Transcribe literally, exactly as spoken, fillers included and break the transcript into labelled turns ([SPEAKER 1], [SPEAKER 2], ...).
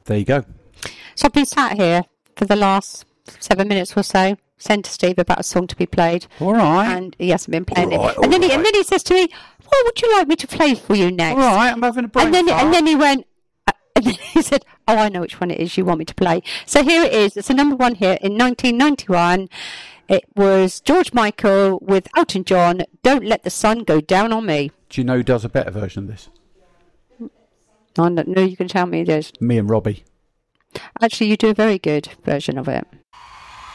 [SPEAKER 1] There you go.
[SPEAKER 2] So I've been sat here for the last seven minutes or so, saying to Steve about a song to be played.
[SPEAKER 1] All right.
[SPEAKER 2] And he hasn't been playing
[SPEAKER 1] All right,
[SPEAKER 2] it. And then,
[SPEAKER 1] all
[SPEAKER 2] he, and then he says to me, what would you like me to play for you next?
[SPEAKER 1] All right, I'm having a break.
[SPEAKER 2] And then, and then he went, uh, and then he said, oh, I know which one it is you want me to play. So here it is. It's a number one here in nineteen ninety-one. It was George Michael with Elton John, Don't Let the Sun Go Down on Me.
[SPEAKER 1] Do you know who does a better version of this?
[SPEAKER 2] I don't know, you can tell me this.
[SPEAKER 1] Me and Robbie.
[SPEAKER 2] Actually, you do a very good version of it.